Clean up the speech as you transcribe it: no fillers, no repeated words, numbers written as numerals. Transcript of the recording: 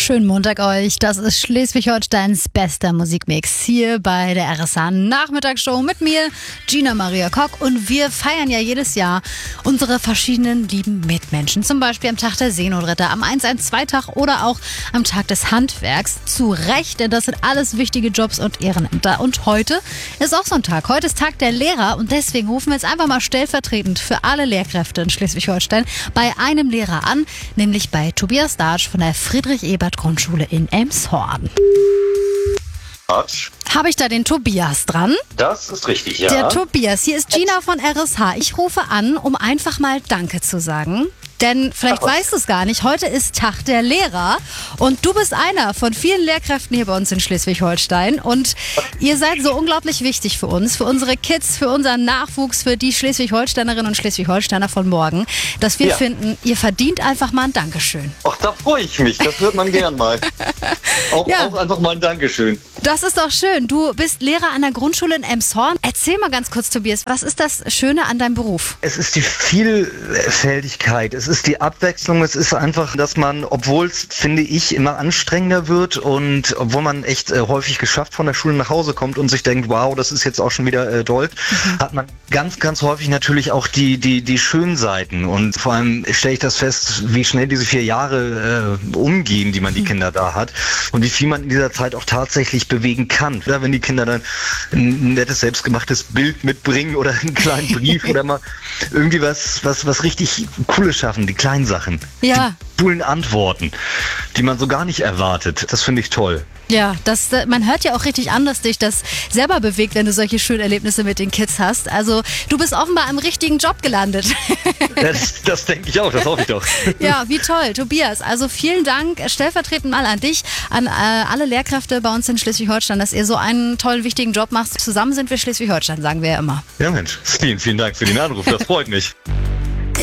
Schönen Montag euch. Das ist Schleswig-Holsteins bester Musikmix hier bei der RSH Nachmittagsshow mit mir, Gina Maria Kock. Und wir feiern ja jedes Jahr unsere verschiedenen lieben Mitmenschen. Zum Beispiel am Tag der Seenotretter, am 112-Tag oder auch am Tag des Handwerks. Zu Recht, denn das sind alles wichtige Jobs und Ehrenämter. Und heute ist auch so ein Tag. Heute ist Tag der Lehrer und deswegen rufen wir jetzt einfach mal stellvertretend für alle Lehrkräfte in Schleswig-Holstein bei einem Lehrer an, nämlich bei Tobias Dartsch von der Friedrich-Ebert-Grundschule in Elmshorn. Habe ich da den Tobias dran? Das ist richtig, ja. Der Tobias, hier ist Gina von RSH. Ich rufe an, um einfach mal Danke zu sagen. Denn vielleicht weißt du es gar nicht, heute ist Tag der Lehrer und du bist einer von vielen Lehrkräften hier bei uns in Schleswig-Holstein und ihr seid so unglaublich wichtig für uns, für unsere Kids, für unseren Nachwuchs, für die Schleswig-Holsteinerinnen und Schleswig-Holsteiner von morgen, dass wir finden, ihr verdient einfach mal ein Dankeschön. Ach, da freue ich mich, das hört man gern mal. Auch einfach mal ein Dankeschön. Das ist doch schön. Du bist Lehrer an der Grundschule in Elmshorn. Erzähl mal ganz kurz, Tobias, was ist das Schöne an deinem Beruf? Es ist die Vielfältigkeit, es ist die Abwechslung, es ist einfach, dass man, obwohl es, finde ich, immer anstrengender wird und obwohl man echt häufig geschafft von der Schule nach Hause kommt und sich denkt, wow, das ist jetzt auch schon wieder toll, hat man ganz, ganz häufig natürlich auch die schönen Seiten und vor allem stelle ich das fest, wie schnell diese 4 Jahre umgehen, die man die Kinder da hat und wie viel man in dieser Zeit auch tatsächlich bewegen kann. Ja, wenn die Kinder dann ein nettes, selbstgemachtes Bild mitbringen oder einen kleinen Brief oder mal irgendwie was richtig Cooles schaffen, die kleinen Sachen. Ja. Die coolen Antworten, die man so gar nicht erwartet. Das finde ich toll. Ja, man hört ja auch richtig an, dass dich das selber bewegt, wenn du solche schönen Erlebnisse mit den Kids hast. Also du bist offenbar im richtigen Job gelandet. Das denke ich auch, das hoffe ich doch. Ja, wie toll. Tobias, also vielen Dank stellvertretend mal an dich, an alle Lehrkräfte bei uns in Schleswig-Holstein, dass ihr so einen tollen, wichtigen Job macht. Zusammen sind wir Schleswig-Holstein, sagen wir ja immer. Ja Mensch, vielen Dank für den Anruf, das freut mich.